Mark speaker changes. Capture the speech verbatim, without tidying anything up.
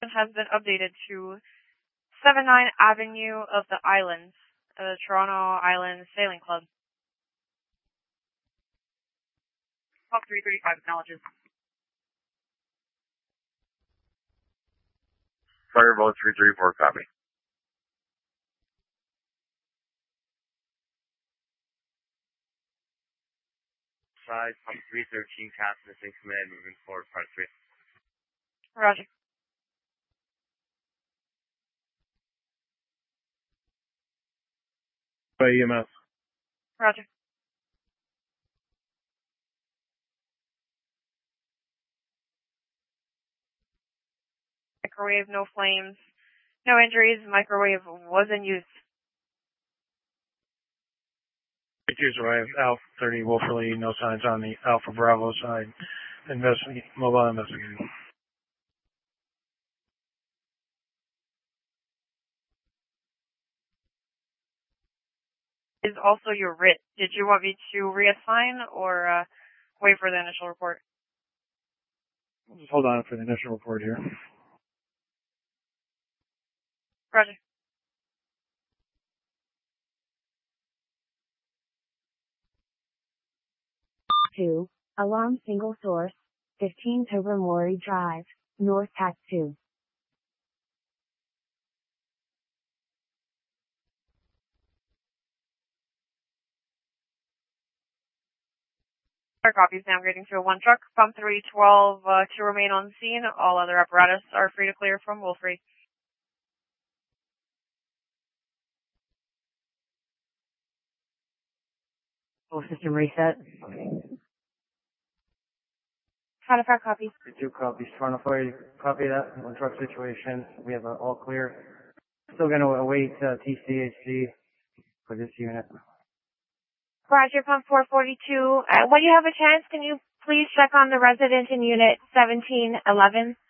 Speaker 1: has been updated to seventy-nine Avenue of the Islands, the Toronto Island Sailing Club. Hawk three thirty-five acknowledges.
Speaker 2: Fireboat three thirty-four, copy. Side, pump three thirteen, cast missing command, moving forward, part three.
Speaker 1: Roger.
Speaker 3: By E M S.
Speaker 1: Roger. Microwave, no flames, no injuries. Microwave was in use.
Speaker 3: Pictures arrived, Alpha thirty, Wolferly, no signs on the Alpha Bravo side. Investigate, mobile investigating.
Speaker 1: Is also your writ. Did you want me to reassign or uh, wait for the initial report?
Speaker 3: Just hold on for the initial report here.
Speaker 1: Roger.
Speaker 4: Two, alarm single source, fifteen Tobermory Drive, North Tac two.
Speaker 1: Our copies navigating to a one truck. Pump three twelve uh, to remain on scene. All other apparatus are free to clear from Wolfrey.
Speaker 5: Full system reset.
Speaker 1: Halifax copies.
Speaker 5: Two copies. Toronto Fire, copy that. One truck situation. We have uh, all clear. Still going to await uh, T C H C for this unit.
Speaker 6: Roger, pump four forty-two. Uh, when you have a chance, can you please check on the resident in unit seventeen eleven?